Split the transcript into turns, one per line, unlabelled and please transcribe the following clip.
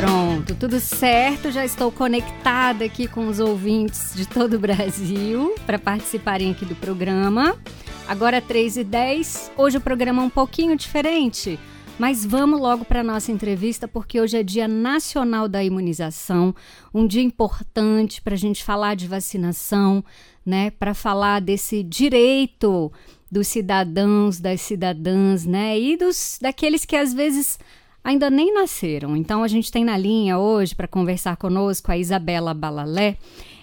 Pronto, tudo certo, já estou conectada aqui com os ouvintes de todo o Brasil para participarem aqui do programa. Agora 3h10, hoje o programa é um pouquinho diferente, mas vamos logo para a nossa entrevista, porque hoje é Dia Nacional da Imunização, um dia importante para a gente falar de vacinação, né? Para falar desse direito dos cidadãos, das cidadãs, né? E daqueles que às vezes ainda nem nasceram. Então a gente tem na linha hoje para conversar conosco a Isabela Balalé.